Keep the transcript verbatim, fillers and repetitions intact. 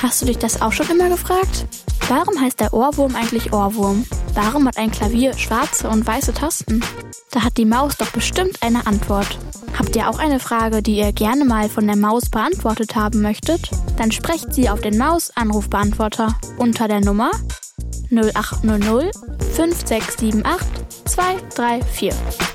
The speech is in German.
Hast du dich das auch schon immer gefragt? Warum heißt der Ohrwurm eigentlich Ohrwurm? Warum hat ein Klavier schwarze und weiße Tasten? Da hat die Maus doch bestimmt eine Antwort. Habt ihr auch eine Frage, die ihr gerne mal von der Maus beantwortet haben möchtet? Dann sprecht sie auf den Maus-Anrufbeantworter unter der Nummer null acht null null fünf sechs sieben acht zwei drei vier.